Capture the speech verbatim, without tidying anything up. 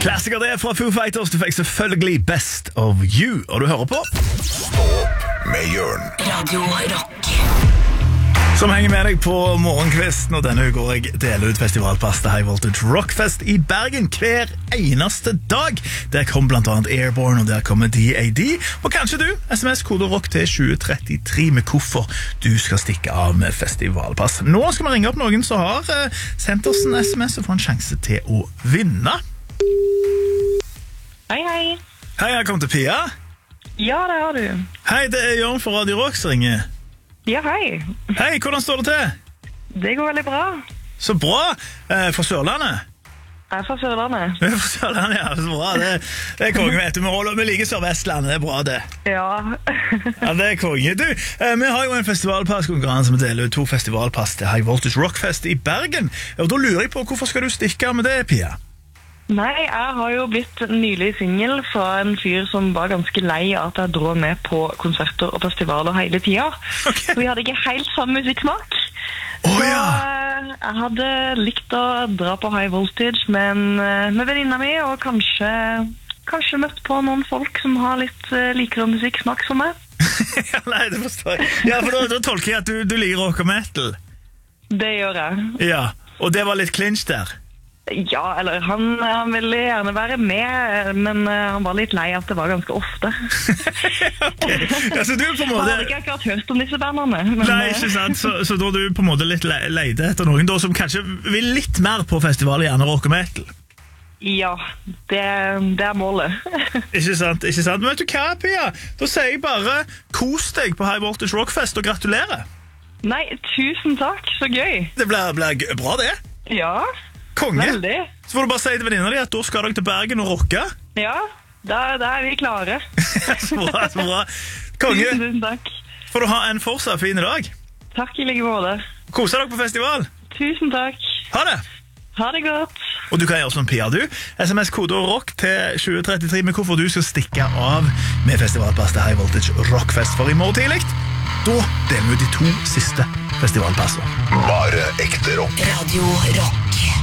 Klassiker det fra Foo Fighters. Du fikk selvfølgelig Best of You, og du hører på Stå opp med Jørn. Radio Rock. Som henger med deg på morgenkvisten. Og denne uka jeg deler ut festivalpass til High Voltage Rockfest i Bergen hver eneste dag. Der kom blant annet Airborne, og der kommer D A D. Og kanskje du, sms-kode rock til tjue trettitre med hvorfor du skal stikke av med festivalpass. Nå skal vi ringe opp noen som har eh, sendt oss en sms og få en sjanse til å vinne. Hei, hei. Hei, jeg kom til Pia. Ja, det har du. Hei, det er Jørn fra Radio Rock som ringer. Ja, hei. Hei, hvordan står det til? Det går veldig bra. Så bra. Eh, fra Sørlandet? Jeg er fra Sørlandet. Vi er fra Sørlandet, ja. Så bra. Det, det er konge, vet du. Vi holder med like Sør-Vestlandet. Det er bra, det. Ja. Ja, det er konge. Du, eh, vi har jo en festivalpasskonkurranse. Vi deler ut to festivalpass til High Voltage Rockfest i Bergen. Og da lurer jeg på, hvorfor skal du stikke av med det, Pia? Nei, jeg har jo blitt nylig singel fra en fyr som var ganske lei av at jeg dro med på konserter og festivaler hele tida. Okay. Vi hadde ikke helt samme musikksmak. Oh, Så ja. jeg hadde likt å dra på High Voltage med, med venninna mi, og kanskje, kanskje møtt på noen folk som har litt uh, likere musikksmak som meg. Ja, nei, det forstår jeg. Ja, for da, da tolker jeg at du, du liker rock og metal. Det gjør jeg. Ja, og det var litt clinch der. Ja, eller han, han ville gjerne være med, men uh, han var litt lei at det var ganske ofte. Okay. Ja, så du på en Jeg måte... hadde ikke akkurat hørt om disse bandene. Men, Nei, ikke sant, så, så da er du på en måte litt le leide etter noen da, som kanskje vil litt mer på festival, gjerne rock og metal. Ja, det, det er målet. Ikke sant, ikke sant. Men vet du hva, Pia? Da sier jeg bare kos deg på High Voltage Rockfest og gratulerer. Nei, tusen takk, så gøy. Det blir, blir bra det. Ja, Konge. veldig. Så får du bare si til venninna di at da skal dere til Bergen og rocke. Ja, da, da er vi klare. Så bra, så bra. Konge, Tusen, tusen takk. får du ha en fortsatt fin dag. Takk i like måte. Kose dere på festival. Tusen takk. Ha det. Ha det godt. Og du kan gjøre som Pia, du. sms-kode rock til tjue trettitre med hvorfor du skal stikke av med festivalpass til High Voltage Rockfest. For i morgen tidlig, da deler vi ut de to siste festivalpassene. Bare ekte rock. Radio Rock.